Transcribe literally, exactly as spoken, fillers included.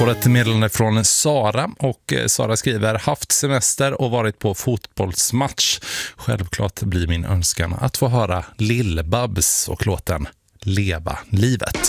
får ett meddelande från Sara och Sara skriver: haft semester och varit på fotbollsmatch. Självklart blir min önskan att få höra Lill-Babs och låten Leva livet.